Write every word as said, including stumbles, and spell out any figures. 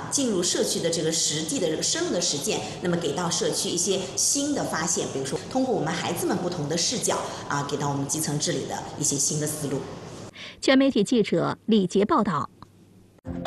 进入社区的这个实际的这个深入的实践，那么给到社区一些新的发现，比如说通过我们孩子们不同的视角啊，给到我们基层治理的一些新的思路。 全媒体记者李杰报道。